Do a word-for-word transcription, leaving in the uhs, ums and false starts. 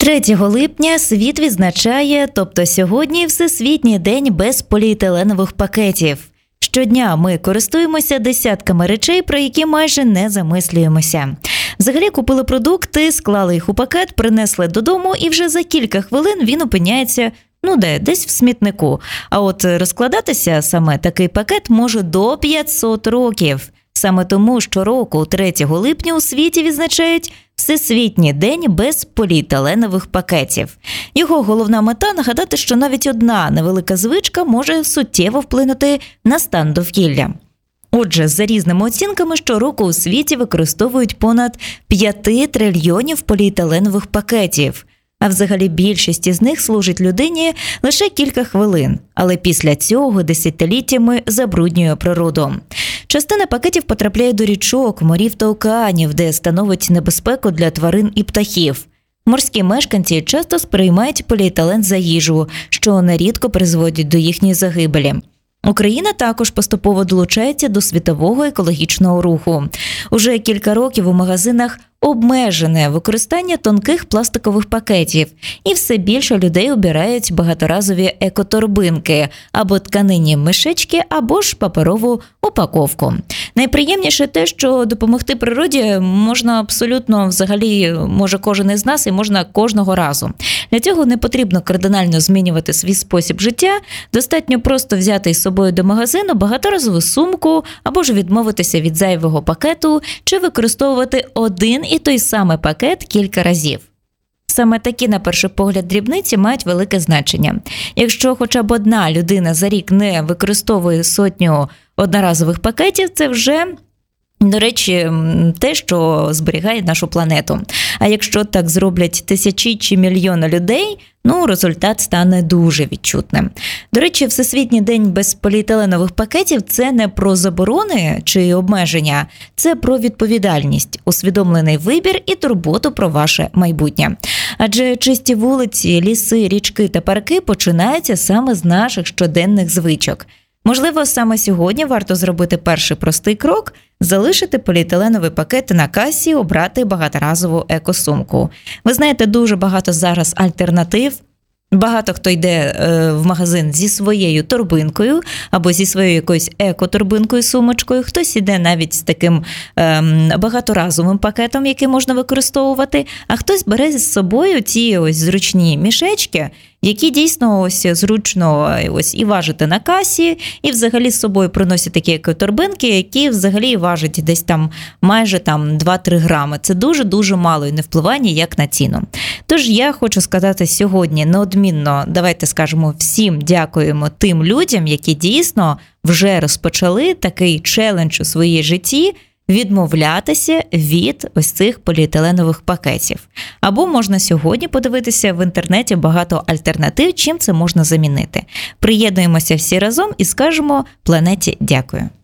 третього липня світ відзначає, тобто сьогодні, Всесвітній день без поліетиленових пакетів. Щодня ми користуємося десятками речей, про які майже не замислюємося. Взагалі купили продукти, склали їх у пакет, принесли додому і вже за кілька хвилин він опиняється, ну де, десь в смітнику. А от розкладатися саме такий пакет може до п'ятсот років. Саме тому щороку, третього липня, у світі відзначають Всесвітній день без поліетиленових пакетів. Його головна мета – нагадати, що навіть одна невелика звичка може суттєво вплинути на стан довкілля. Отже, за різними оцінками, щороку у світі використовують понад п'ять трильйонів поліетиленових пакетів. А взагалі більшість із них служить людині лише кілька хвилин, але після цього десятиліттями забруднює природу. Частина пакетів потрапляє до річок, морів та океанів, де становить небезпеку для тварин і птахів. Морські мешканці часто сприймають поліетилен за їжу, що нерідко призводить до їхньої загибелі. Україна також поступово долучається до світового екологічного руху. Уже кілька років у магазинах обмежене використання тонких пластикових пакетів, і все більше людей обирають багаторазові екоторбинки або тканинні мішечки, або ж паперову упаковку. Найприємніше те, що допомогти природі можна абсолютно, взагалі, може кожен із нас і можна кожного разу. Для цього не потрібно кардинально змінювати свій спосіб життя, достатньо просто взяти із собою до магазину багаторазову сумку або ж відмовитися від зайвого пакету чи використовувати один і той самий пакет кілька разів. Саме такі, на перший погляд, дрібниці мають велике значення. Якщо хоча б одна людина за рік не використовує сотню одноразових пакетів, це вже, до речі, те, що зберігає нашу планету. А якщо так зроблять тисячі чи мільйони людей, ну, результат стане дуже відчутним. До речі, Всесвітній день без поліетиленових пакетів – це не про заборони чи обмеження, це про відповідальність, усвідомлений вибір і турботу про ваше майбутнє. Адже чисті вулиці, ліси, річки та парки починаються саме з наших щоденних звичок. Можливо, саме сьогодні варто зробити перший простий крок – залишити поліетиленові пакети на касі, обрати багаторазову екосумку. Ви знаєте, дуже багато зараз альтернатив. Багато хто йде е, в магазин зі своєю торбинкою або зі своєю якоюсь екоторбинкою, сумочкою. Хтось іде навіть з таким е, багаторазовим пакетом, який можна використовувати, а хтось бере з собою ці ось зручні мішечки, які дійсно ось зручно ось і важити на касі, і взагалі з собою приносять такі екоторбинки, які взагалі важать десь там майже там два-три грами. Це дуже-дуже мало і не впливає ніяк на ціну. Тож я хочу сказати сьогодні неодмінно, давайте скажемо всім дякуємо тим людям, які дійсно вже розпочали такий челендж у своїй житті – відмовлятися від ось цих поліетиленових пакетів. Або можна сьогодні подивитися в інтернеті багато альтернатив, чим це можна замінити. Приєднуємося всі разом і скажемо планеті дякую.